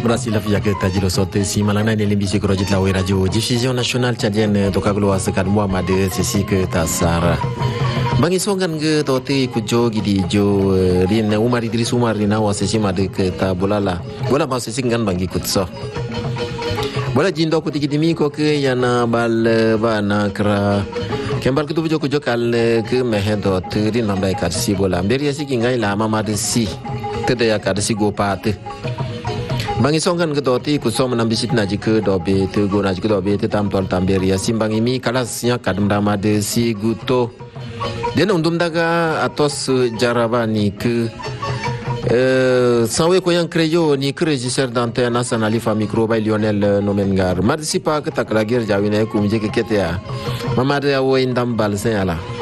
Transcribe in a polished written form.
Brasi la via que tajilo sote si malana ne limbisi ko la radio diffusion nationale tchadienne to kaglo askan Muhammad sisi que tasara bangi songan ge tote ku jogi di jo rin Umar Idris Umar rina wasisi made ke ta bolala bola ba sisi ngan bangi kutso bola jindo ku tigidimi ko ke yana bal bana kra kembal ku tujo ku jokal ke mehedo rin mambai kat si bola mberi siki ngai la mama de si tede ya kat si go pate bangi songan ke doti ku som nam bisit na jike dobe te go na jike dobe te tam tol tamberi ya simbangi mi kalasnya kadam dama de si guto den undum daga atos jarabani ke sawe ko yang kreyo ni regisseur d'antenne national fa micro bay Lionel Nomengar marsipa ke tak lagir jawine ku mje ke ketia mamade awo indam balsen ala